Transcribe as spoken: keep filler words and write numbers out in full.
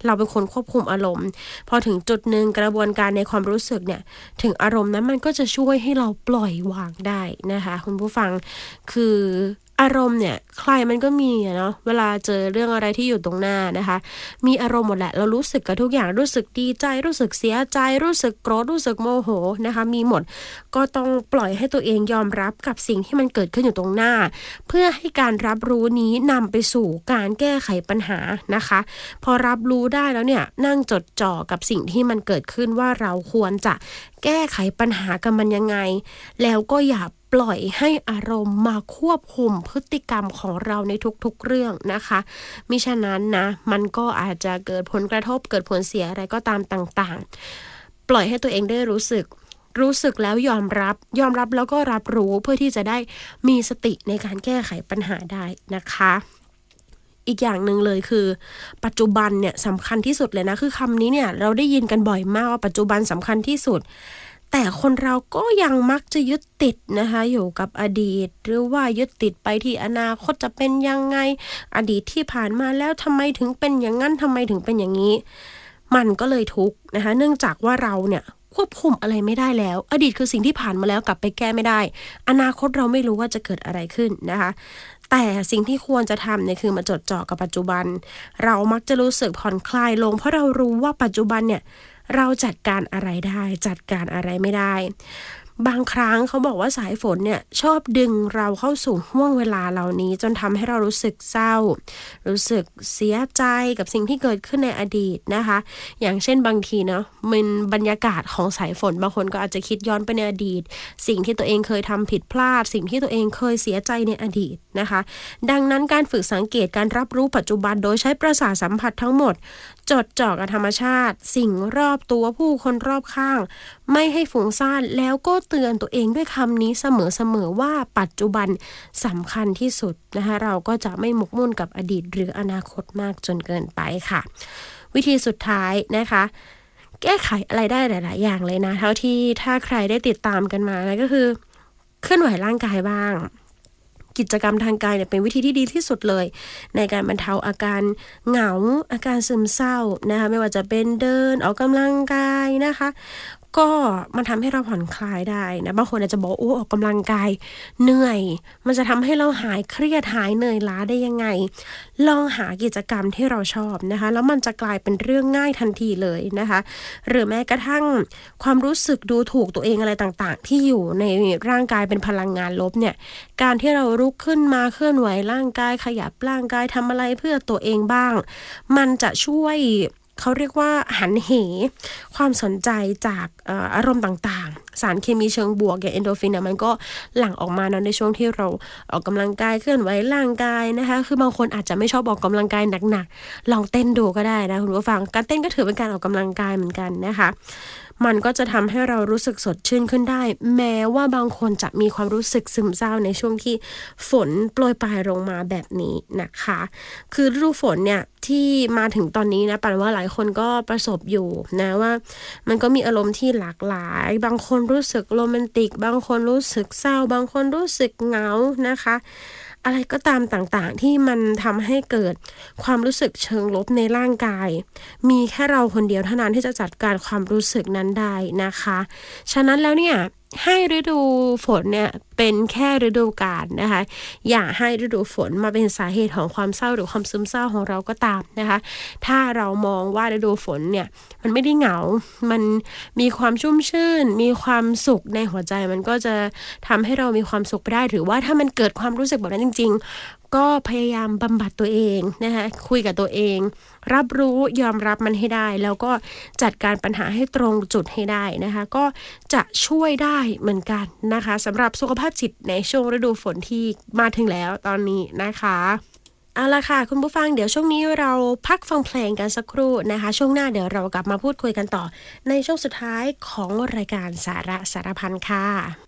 เราเป็นคนควบคุมอารมณ์พอถึงจุดนึงกระบวนการในความรู้สึกเนี่ยถึงอารมณ์นั้นมันก็จะช่วยให้เราปล่อยวางได้นะคะคุณผู้ฟังคืออารมณ์เนี่ยใครมันก็มีเนาะเวลาเจอเรื่องอะไรที่อยู่ตรงหน้านะคะมีอารมณ์หมดแหละเรารู้สึกกับทุกอย่างรู้สึกดีใจรู้สึกเสียใจรู้สึกโกรธรู้สึกโมโหนะคะมีหมดก็ต้องปล่อยให้ตัวเองยอมรับกับสิ่งที่มันเกิดขึ้นอยู่ตรงหน้าเพื่อให้การรับรู้นี้นำไปสู่การแก้ไขปัญหานะคะพอรับรู้ได้แล้วเนี่ยนั่งจดจ่อกับสิ่งที่มันเกิดขึ้นว่าเราควรจะแก้ไขปัญหากับมันยังไงแล้วก็อย่าปล่อยให้อารมณ์มาควบคุมพฤติกรรมของเราในทุกๆเรื่องนะคะมิฉะนั้นนะมันก็อาจจะเกิดผลกระทบเกิดผลเสียอะไรก็ตามต่างๆปล่อยให้ตัวเองได้รู้สึกรู้สึกแล้วยอมรับยอมรับแล้วก็รับรู้เพื่อที่จะได้มีสติในการแก้ไขปัญหาได้นะคะอีกอย่างหนึ่งเลยคือปัจจุบันเนี่ยสำคัญที่สุดเลยนะคือคำนี้เนี่ยเราได้ยินกันบ่อยมากว่าปัจจุบันสำคัญที่สุดแต่คนเราก็ยังมักจะยึดติดนะคะอยู่กับอดีตหรือว่ายึดติดไปที่อนาคตจะเป็นยังไงอดีตที่ผ่านมาแล้วทำไมถึงเป็นอย่างนั้นทำไมถึงเป็นอย่างนี้มันก็เลยทุกข์นะคะเนื่องจากว่าเราเนี่ยควบคุมอะไรไม่ได้แล้วอดีตคือสิ่งที่ผ่านมาแล้วกลับไปแก้ไม่ได้อนาคตเราไม่รู้ว่าจะเกิดอะไรขึ้นนะคะแต่สิ่งที่ควรจะทำเนี่ยคือมาจดจ่อกับปัจจุบันเรามักจะรู้สึกผ่อนคลายลงเพราะเรารู้ว่าปัจจุบันเนี่ยเราจัดการอะไรได้จัดการอะไรไม่ได้บางครั้งเขาบอกว่าสายฝนเนี่ยชอบดึงเราเข้าสู่ห่วงเวลาเหล่านี้จนทำให้เรารู้สึกเศร้ารู้สึกเสียใจกับสิ่งที่เกิดขึ้นในอดีตนะคะอย่างเช่นบางทีเนาะมันบรรยากาศของสายฝนบางคนก็อาจจะคิดย้อนไปในอดีตสิ่งที่ตัวเองเคยทำผิดพลาดสิ่งที่ตัวเองเคยเสียใจในอดีตนะคะดังนั้นการฝึกสังเกตการรับรู้ปัจจุบันโดยใช้ประสาทสัมผัสทั้งหมดจดจ่อกับธรรมชาติสิ่งรอบตัวผู้คนรอบข้างไม่ให้ฟุ้งซ่านแล้วก็เตือนตัวเองด้วยคำนี้เสมอๆว่าปัจจุบันสำคัญที่สุดนะคะเราก็จะไม่หมกมุ่นกับอดีตหรืออนาคตมากจนเกินไปค่ะวิธีสุดท้ายนะคะแก้ไขอะไรได้หลายๆอย่างเลยนะเท่าที่ถ้าใครได้ติดตามกันมานะก็คือเคลื่อนไหวร่างกายบ้างกิจกรรมทางกายเนี่ยเป็นวิธีที่ดีที่สุดเลยในการบรรเทาอาการเหงาอาการซึมเศร้านะคะไม่ว่าจะเป็นเดินออกกำลังกายนะคะก็มันทำให้เราผ่อนคลายได้นะบางคนอาจจะบอกโอ้ออกกำลังกายเหนื่อยมันจะทำให้เราหายเครียดหายเหนื่อยล้าได้ยังไงลองหากิจกรรมที่เราชอบนะคะแล้วมันจะกลายเป็นเรื่องง่ายทันทีเลยนะคะหรือแม้กระทั่งความรู้สึกดูถูกตัวเองอะไรต่างๆที่อยู่ในร่างกายเป็นพลังงานลบเนี่ยการที่เราลุกขึ้นมาเคลื่อนไหวร่างกายขยับร่างกายทำอะไรเพื่อตัวเองบ้างมันจะช่วยเขาเรียกว่าหันเหความสนใจจากเอ่ออารมณ์ต่างๆสารเคมีเชิงบวกอย่างเอนโดรฟินมันก็หลั่งออกมาในช่วงที่เราออกกำลังกายเคลื่อนไหวร่างกายนะคะคือบางคนอาจจะไม่ชอบออกกำลังกายหนักๆลองเต้นดูก็ได้นะคุณผู้ฟังการเต้นก็ถือเป็นการออกกำลังกายเหมือนกันนะคะมันก็จะทำให้เรารู้สึกสดชื่นขึ้นได้แม้ว่าบางคนจะมีความรู้สึกซึมเศร้าในช่วงที่ฝนโปรยปลายลงมาแบบนี้นะคะคือฤดูฝนเนี่ยที่มาถึงตอนนี้นะปันว่าหลายคนก็ประสบอยู่นะว่ามันก็มีอารมณ์ที่หลากหลายบางคนรู้สึกโรแมนติกบางคนรู้สึกเศร้าบางคนรู้สึกเหงานะคะอะไรก็ตามต่างๆที่มันทำให้เกิดความรู้สึกเชิงลบในร่างกายมีแค่เราคนเดียวเท่านั้นที่จะจัดการความรู้สึกนั้นได้นะคะฉะนั้นแล้วเนี่ยให้ฤดูฝนเนี่ยเป็นแค่ฤดูกาลนะคะอย่าให้ฤดูฝนมาเป็นสาเหตุของความเศร้าหรือความซึมเศร้าของเราก็ตามนะคะถ้าเรามองว่าฤดูฝนเนี่ยมันไม่ได้เหงามันมีความชุ่มชื่นมีความสุขในหัวใจมันก็จะทำให้เรามีความสุขไปได้หรือว่าถ้ามันเกิดความรู้สึกแบบนั้นจริงๆก็พยายามบำบัดตัวเองนะคะคุยกับตัวเองรับรู้ยอมรับมันให้ได้แล้วก็จัดการปัญหาให้ตรงจุดให้ได้นะคะก็จะช่วยได้เหมือนกันนะคะสำหรับสุขภาพจิตในช่วงฤดูฝนที่มาถึงแล้วตอนนี้นะคะเอาล่ะค่ะคุณผู้ฟังเดี๋ยวช่วงนี้เราพักฟังเพลงกันสักครู่นะคะช่วงหน้าเดี๋ยวเรากลับมาพูดคุยกันต่อในช่วงสุดท้ายของรายการสาระสารพันค่ะ